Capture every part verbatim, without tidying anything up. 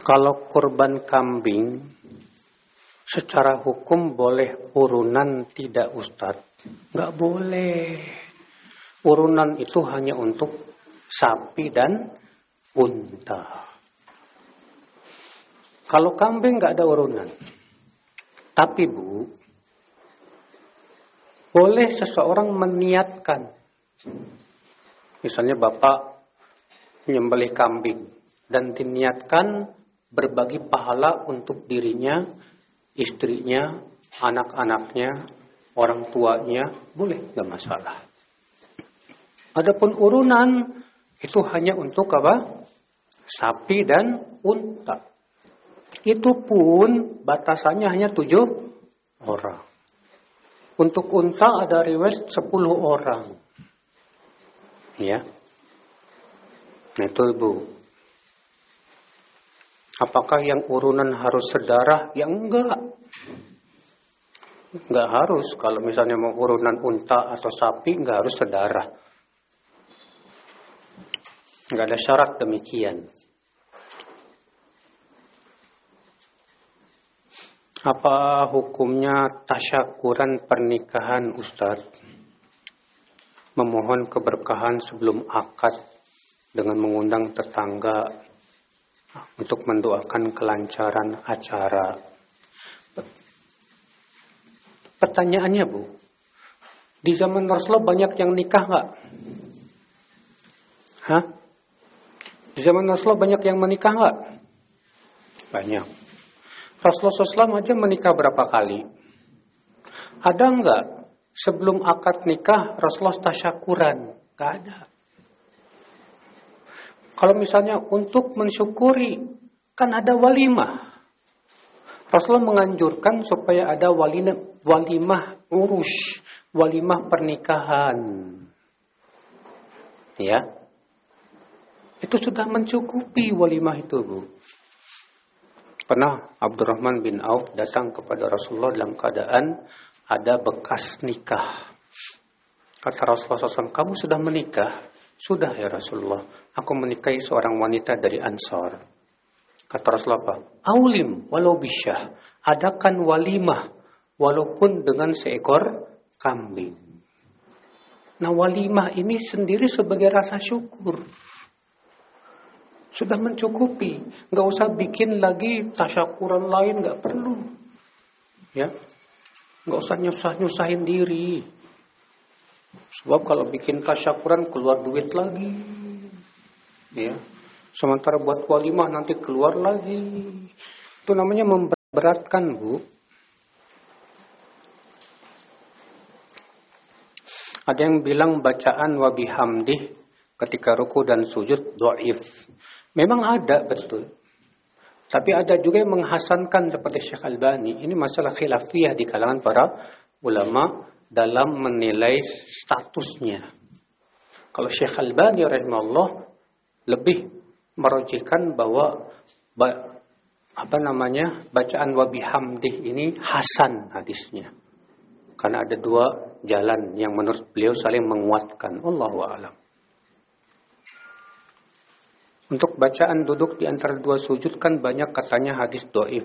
Kalau kurban kambing, secara hukum boleh urunan tidak Ustadz? Nggak boleh. Urunan itu hanya untuk sapi dan unta. Kalau kambing nggak ada urunan. Tapi Bu, boleh seseorang meniatkan. Misalnya Bapak menyembelih kambing dan diniatkan berbagi pahala untuk dirinya, istrinya, anak-anaknya, orang tuanya, boleh, nggak masalah. Adapun urunan itu hanya untuk apa? Sapi dan unta. Itu pun batasannya hanya tujuh orang. Untuk unta ada riwayat sepuluh orang. Ya. Nah itu Ibu. Apakah yang urunan harus sedarah? Ya enggak. Enggak harus. Kalau misalnya mau urunan unta atau sapi, enggak harus sedarah. Enggak ada syarat demikian. Apa hukumnya tasyakuran pernikahan Ustaz? Memohon keberkahan sebelum akad dengan mengundang tetangga untuk mendoakan kelancaran acara. Pertanyaannya Bu, di zaman Rasulullah banyak yang nikah nggak? Hah? Di zaman Rasulullah banyak yang menikah nggak? Banyak. Rasulullah shallallahu alaihi wasallam aja menikah berapa kali? Ada nggak sebelum akad nikah Rasulullah tasyakuran? Nggak ada. Kalau misalnya untuk mensyukuri, kan ada walimah. Rasulullah menganjurkan supaya ada walimah, walimah urus, walimah pernikahan. Ya. Itu sudah mencukupi walimah itu, Bu. Pernah Abdurrahman bin Auf datang kepada Rasulullah dalam keadaan ada bekas nikah. Kata Rasulullah shallallahu alaihi wasallam, kamu sudah menikah? Sudah ya Rasulullah, aku menikahi seorang wanita dari Ansar. Kata Rasulullah apa? Aulim walau bisyah, adakan walimah walaupun dengan seekor kambing. Nah walimah ini sendiri sebagai rasa syukur. Sudah mencukupi, nggak usah bikin lagi tasyakuran lain, nggak perlu. Ya, nggak usah nyusah-nyusahin diri. Sebab kalau bikin tasyakuran keluar duit lagi, ya. Sementara buat walimah nanti keluar lagi. Itu namanya memberatkan, Bu. Ada yang bilang bacaan wa bihamdih ketika ruku dan sujud dhaif. Memang ada, betul. Tapi ada juga yang menghasankan seperti Syekh Albani. Ini masalah khilafiyah di kalangan para ulama dalam menilai statusnya. Kalau Syekh Albani rahimahullah lebih merujukkan bahwa apa namanya bacaan wa bihamdih ini hasan hadisnya. Karena ada dua jalan yang menurut beliau saling menguatkan. Wallahu a'lam. Untuk bacaan duduk di antara dua sujud kan banyak katanya hadis dhaif.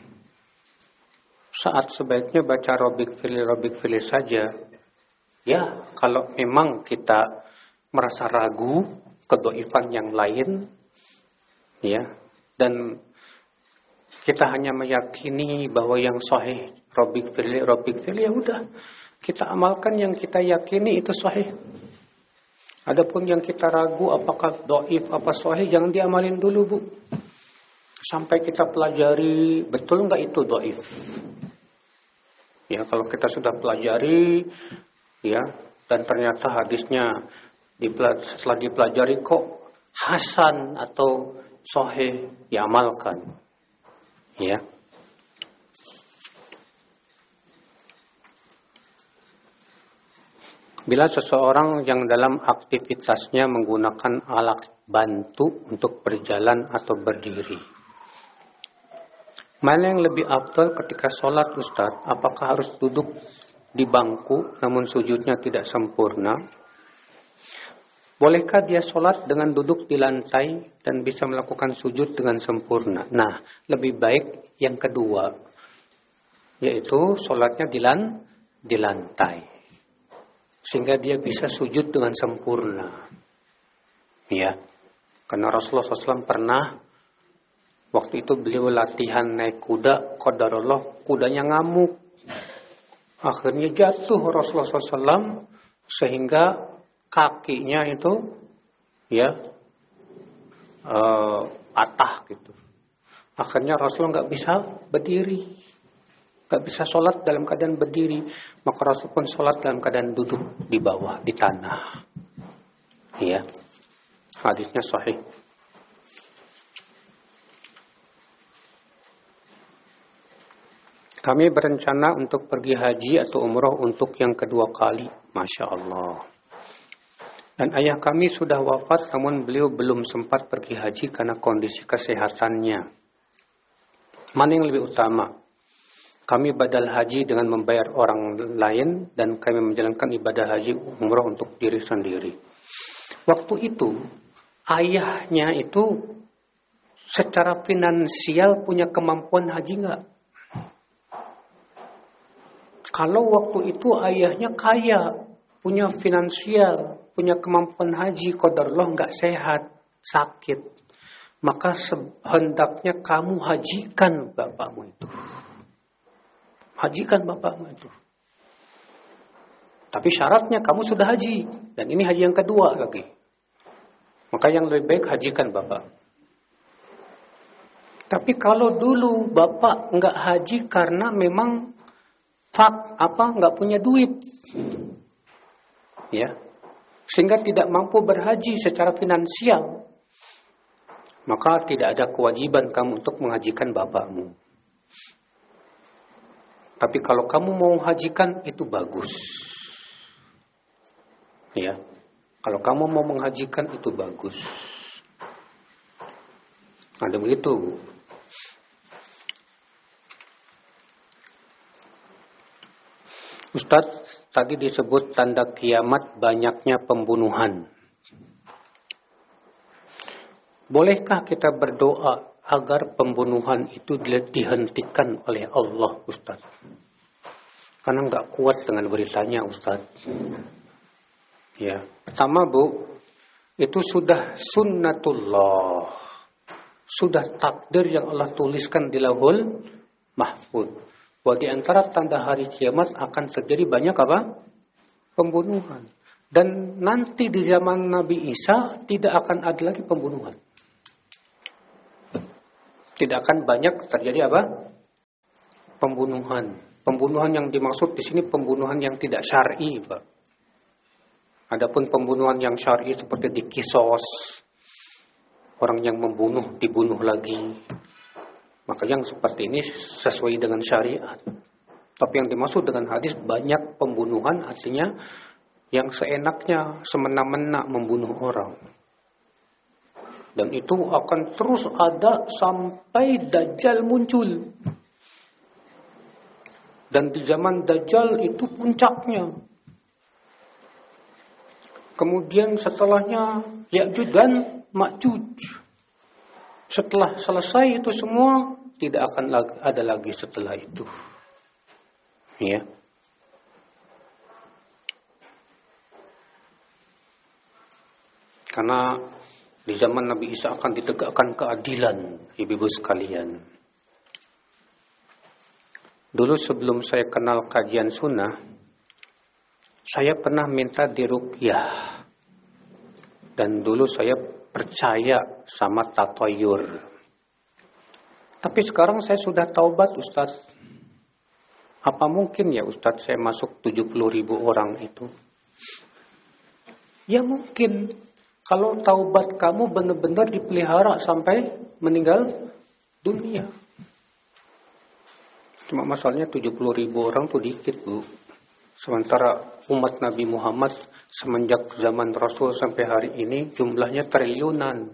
Saat sebaiknya baca robik fili robik fili saja. Ya, kalau memang kita merasa ragu kedhaifan yang lain, ya, dan kita hanya meyakini bahwa yang sahih robik fili robik fili, ya udah kita amalkan yang kita yakini itu sahih. Adapun yang kita ragu apakah dhaif apa sahih, jangan diamalin dulu, Bu. Sampai kita pelajari betul enggak itu dhaif. Ya, kalau kita sudah pelajari, ya, dan ternyata hadisnya setelah dipelajari kok hasan atau sahih, ya amalkan. Ya. Bila seseorang yang dalam aktivitasnya menggunakan alat bantu untuk berjalan atau berdiri, mana yang lebih afdal ketika sholat Ustaz? Apakah harus duduk di bangku namun sujudnya tidak sempurna? Bolehkah dia sholat dengan duduk di lantai dan bisa melakukan sujud dengan sempurna? Nah, lebih baik yang kedua, yaitu sholatnya di, lan, di lantai. Sehingga dia bisa sujud dengan sempurna. Ya, karena Rasulullah shallallahu alaihi wasallam pernah, waktu itu beliau latihan naik kuda, qadarullah kudanya ngamuk. Akhirnya jatuh Rasulullah shallallahu alaihi wasallam sehingga kakinya itu ya uh, patah gitu. Akhirnya Rasulullah nggak bisa berdiri, nggak bisa sholat dalam keadaan berdiri. Maka Rasul pun sholat dalam keadaan duduk di bawah di tanah. Ya, hadisnya sahih. Kami berencana untuk pergi haji atau umroh untuk yang kedua kali, masya Allah. Dan ayah kami sudah wafat, namun beliau belum sempat pergi haji karena kondisi kesehatannya. Mana yang lebih utama? Kami badal haji dengan membayar orang lain dan kami menjalankan ibadah haji umrah untuk diri sendiri. Waktu itu, ayahnya itu secara finansial punya kemampuan haji enggak? Kalau waktu itu ayahnya kaya, punya finansial, punya kemampuan haji, qadarullah nggak sehat, sakit, maka hendaknya kamu hajikan bapakmu itu. Hajikan bapakmu itu. Tapi syaratnya kamu sudah haji, dan ini haji yang kedua lagi. Maka yang lebih baik hajikan bapak. Tapi kalau dulu bapak nggak haji karena memang fak apa nggak punya duit, ya, sehingga tidak mampu berhaji secara finansial, maka tidak ada kewajiban kamu untuk menghajikan bapakmu. Tapi kalau kamu mau hajikan itu bagus, ya. Kalau kamu mau menghajikan itu bagus. Ada begitu. Ustadz, tadi disebut tanda kiamat banyaknya pembunuhan. Bolehkah kita berdoa agar pembunuhan itu dihentikan oleh Allah, Ustadz? Karena nggak kuat dengan beritanya, Ustadz. Ya, pertama Bu, itu sudah sunnatullah, sudah takdir yang Allah tuliskan di Lauhul Mahfuz. Bahwa di antara tanda hari kiamat akan terjadi banyak apa? Pembunuhan. Dan nanti di zaman Nabi Isa tidak akan ada lagi pembunuhan. Tidak akan banyak terjadi apa? Pembunuhan. Pembunuhan yang dimaksud di sini pembunuhan yang tidak syar'i, Pak. Adapun pembunuhan yang syar'i seperti di kisos, orang yang membunuh dibunuh lagi. Maka yang seperti ini sesuai dengan syariat. Tapi yang dimaksud dengan hadis banyak pembunuhan artinya yang seenaknya, semena-mena membunuh orang. Dan itu akan terus ada sampai Dajjal muncul. Dan di zaman Dajjal itu puncaknya. Kemudian setelahnya Ya'juj dan Ma'juj. Setelah selesai itu semua, tidak akan lagi, ada lagi setelah itu. Ya. Karena di zaman Nabi Isa akan ditegakkan keadilan, ibu-ibu sekalian. Dulu sebelum saya kenal kajian sunnah, saya pernah minta diruqyah. Dan dulu saya percaya sama tatoyur. Tapi sekarang saya sudah taubat, Ustaz. Apa mungkin ya Ustaz saya masuk tujuh puluh ribu orang itu? Ya mungkin. Kalau taubat kamu benar-benar dipelihara sampai meninggal dunia. Cuma masalahnya tujuh puluh ribu orang tuh dikit, Bu. Sementara umat Nabi Muhammad semenjak zaman Rasul sampai hari ini jumlahnya triliunan.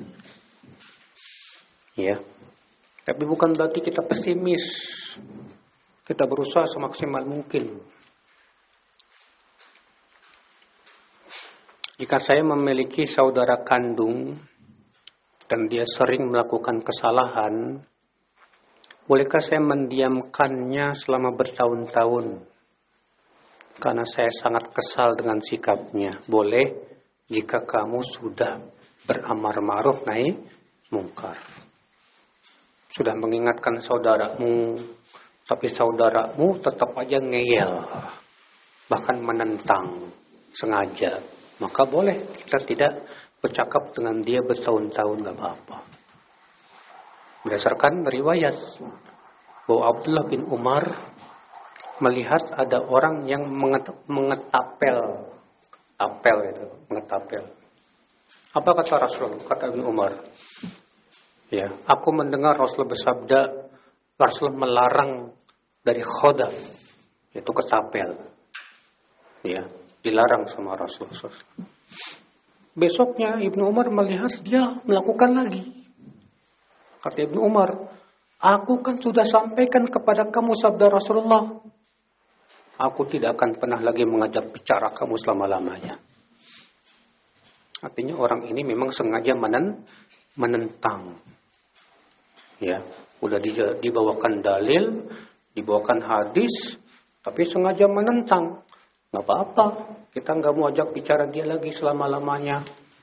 Ya. Tapi bukan berarti kita pesimis. Kita berusaha semaksimal mungkin. Jika saya memiliki saudara kandung dan dia sering melakukan kesalahan, bolehkah saya mendiamkannya selama bertahun-tahun? Karena saya sangat kesal dengan sikapnya. Boleh jika kamu sudah beramar ma'ruf nahi mungkar. Sudah mengingatkan saudaramu, tapi saudaramu tetap aja ngeyel, bahkan menentang sengaja. Maka boleh kita tidak bercakap dengan dia bertahun-tahun, gak apa-apa. Berdasarkan riwayat bahwa Abdullah bin Umar melihat ada orang yang mengetapel, tapel itu, mengetapel. Apa kata Rasul? Kata Ibnu Umar, ya, aku mendengar Rasul bersabda, Rasul melarang dari khodaf, yaitu ketapel, ya. Dilarang sama Rasul. Besoknya Ibnu Umar melihat dia melakukan lagi. Kata Ibnu Umar, aku kan sudah sampaikan kepada kamu sabda Rasulullah. Aku tidak akan pernah lagi mengajak bicara kamu selama-lamanya. Artinya orang ini memang sengaja menen, menentang. Ya, udah dibawakan dalil, dibawakan hadis, tapi sengaja menentang. Gak apa-apa, kita gak mau ajak bicara dia lagi selama-lamanya.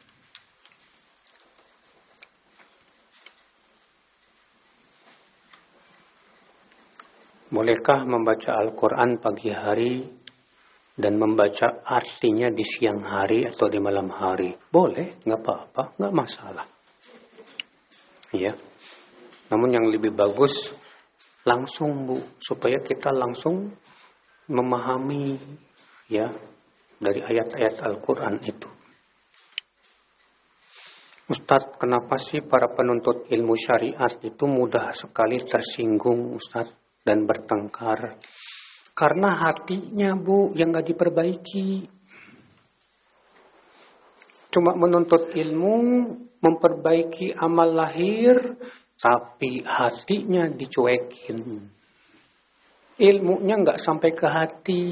Bolehkah membaca Al-Quran pagi hari dan membaca artinya di siang hari atau di malam hari? Boleh, gak apa-apa, gak masalah. Ya. Namun yang lebih bagus langsung, Bu, supaya kita langsung memahami, ya, dari ayat-ayat Al-Quran itu. Ustadz, kenapa sih para penuntut ilmu syariat itu mudah sekali tersinggung, Ustadz, dan bertengkar? Karena hatinya, Bu, yang gak diperbaiki. Cuma menuntut ilmu, memperbaiki amal lahir, tapi hatinya dicuekin. Ilmunya gak sampai ke hati.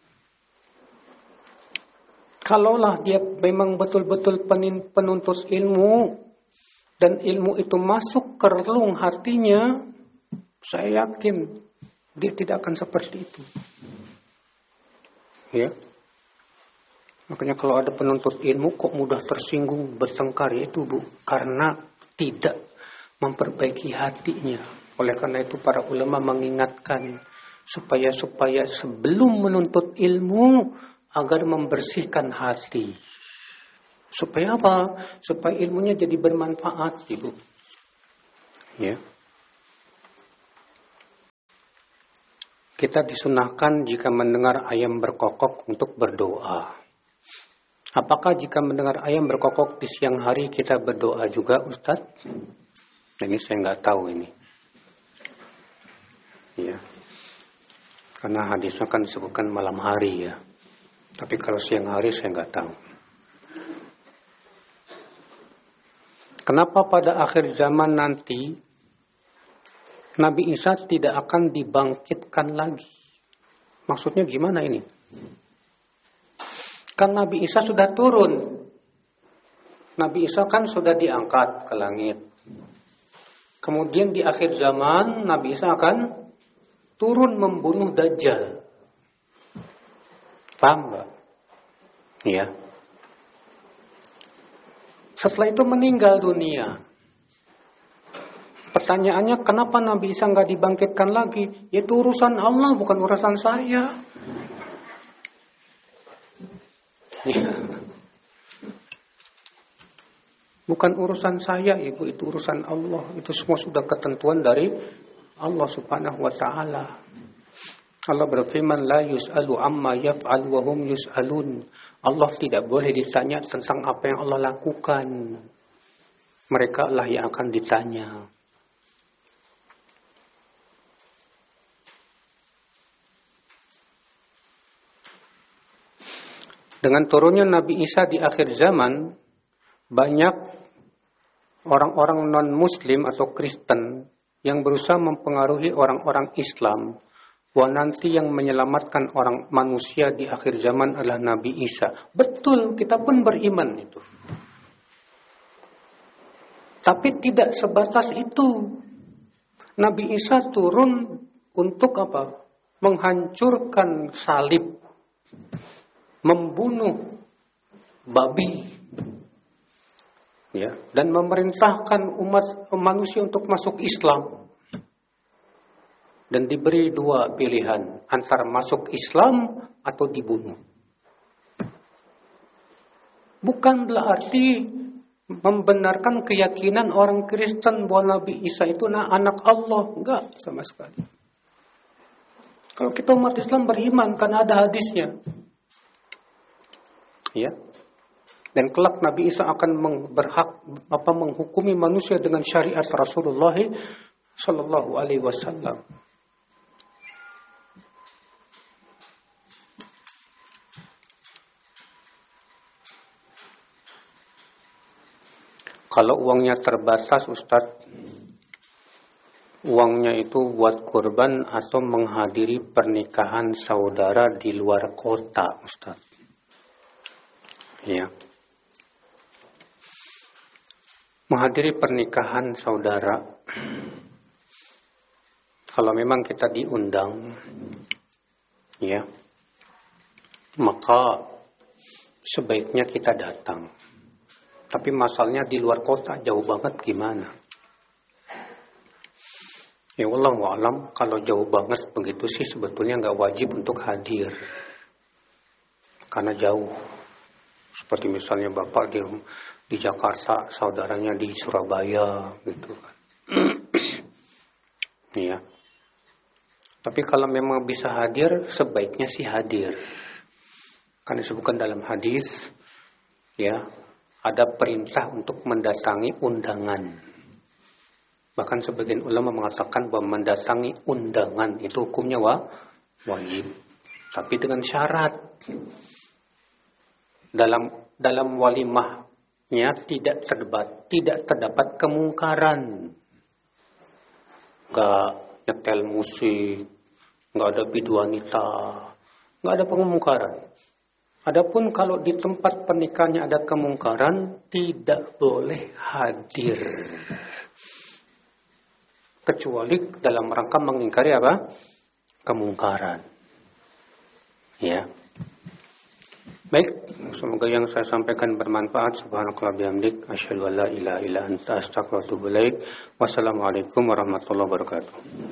Kalaulah dia memang betul-betul penuntut ilmu dan ilmu itu masuk ke relung hatinya, saya yakin dia tidak akan seperti itu. Ya. Makanya kalau ada penuntut ilmu kok mudah tersinggung, bertengkar, itu, Bu, karena tidak memperbaiki hatinya. Oleh karena itu para ulama mengingatkan supaya supaya sebelum menuntut ilmu agar membersihkan hati. Supaya apa? Supaya ilmunya jadi bermanfaat, Ibu. Ya. Kita disunahkan jika mendengar ayam berkokok untuk berdoa. Apakah jika mendengar ayam berkokok di siang hari kita berdoa juga, Ustadz? Nah, ini saya nggak tahu ini. Ya. Karena hadisnya kan disebutkan malam hari, ya. Tapi kalau siang hari saya nggak tahu. Kenapa pada akhir zaman nanti Nabi Isa tidak akan dibangkitkan lagi? Maksudnya gimana ini? Kan Nabi Isa sudah turun. Nabi Isa kan sudah diangkat ke langit. Kemudian di akhir zaman Nabi Isa akan turun membunuh Dajjal. Paham nggak? Iya. Setelah itu meninggal dunia. Pertanyaannya, kenapa Nabi Isa nggak dibangkitkan lagi? Itu urusan Allah, bukan urusan saya. Ya. Bukan urusan saya, Ibu, itu urusan Allah. Itu semua sudah ketentuan dari Allah Subhanahu wa Ta'ala. Allah berfirman, la yus'alu amma yaf'al wa hum yus'alun. Allah tidak boleh ditanya tentang apa yang Allah lakukan. Mereka lah yang akan ditanya. Dengan turunnya Nabi Isa di akhir zaman, banyak orang-orang non-Muslim atau Kristen yang berusaha mempengaruhi orang-orang Islam bahwa nanti yang menyelamatkan orang manusia di akhir zaman adalah Nabi Isa. Betul, kita pun beriman itu. Tapi tidak sebatas itu. Nabi Isa turun untuk apa? Menghancurkan salib, membunuh babi, ya, dan memerintahkan umat manusia untuk masuk Islam. Dan diberi dua pilihan, antara masuk Islam atau dibunuh. Bukan berarti membenarkan keyakinan orang Kristen bahwa Nabi Isa itu anak Allah. Enggak, sama sekali. Kalau kita umat Islam beriman, karena ada hadisnya. Ya. Dan kelak Nabi Isa akan berhak apa menghukumi manusia dengan syariat Rasulullah sallallahu alaihi wasallam. Kalau uangnya terbatas, Ustadz, uangnya itu buat kurban atau menghadiri pernikahan saudara di luar kota, Ustadz. Ya. Menghadiri pernikahan saudara, kalau memang kita diundang, ya, maka sebaiknya kita datang. Tapi masalahnya di luar kota, jauh banget gimana? Ya Allah wa'alam, kalau jauh banget begitu sih sebetulnya nggak wajib untuk hadir. Karena jauh. Seperti misalnya Bapak di, di Jakarta, saudaranya di Surabaya, gitu kan. Ya. Tapi kalau memang bisa hadir, sebaiknya sih hadir. Karena disebutkan dalam hadis, ya, ada perintah untuk mendatangi undangan. Bahkan sebagian ulama mengatakan bahwa mendatangi undangan itu hukumnya wa, wajib. Tapi dengan syarat. Dalam dalam walimahnya tidak terdapat tidak terdapat kemungkaran. Enggak nyetel musik, enggak ada biduanita, enggak ada kemungkaran. Adapun kalau di tempat pernikahannya ada kemungkaran, tidak boleh hadir. Kecuali dalam rangka mengingkari apa? Kemungkaran. Ya. Baik, semoga yang saya sampaikan bermanfaat. Subhanakallah bihamdik, asyhadu an la ilaha illa anta, astaghfiruka wa atubu ilaik. Wassalamualaikum warahmatullahi wabarakatuh.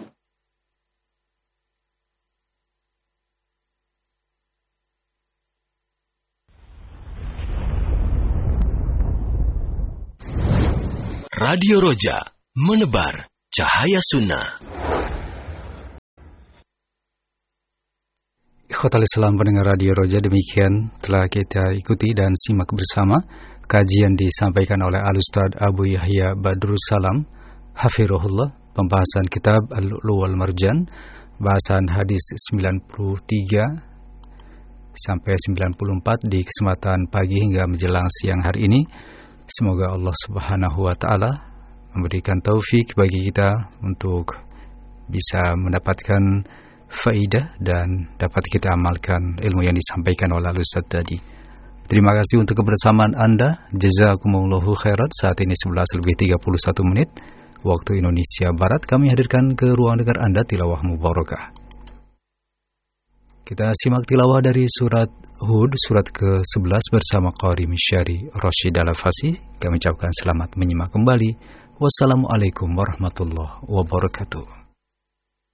Radio Roja, menebar cahaya sunnah. Ikhwatal Islam pendengar Radio Roja, demikian telah kita ikuti dan simak bersama kajian disampaikan oleh Al-Ustadz Abu Yahya Badrus Salam Hafirullah, pembahasan kitab Al-Lu'lu' wal Marjan, bahasan hadis sembilan puluh tiga sampai sembilan puluh empat di kesempatan pagi hingga menjelang siang hari ini. Semoga Allah Subhanahu wa taala memberikan taufik bagi kita untuk bisa mendapatkan faidah dan dapat kita amalkan ilmu yang disampaikan oleh Al-Ustadz tadi. Terima kasih untuk kebersamaan Anda. Jazakumullahu khairan. Saat ini sebelas lebih tiga puluh satu menit waktu Indonesia Barat. Kami hadirkan ke ruang dengar Anda tilawah mubarakah. Kita simak tilawah dari surat Hud, surat ke sebelas bersama Qari Misyari Rashid Al-Fasi. Kami ucapkan selamat menyimak kembali. Wassalamualaikum warahmatullahi wabarakatuh.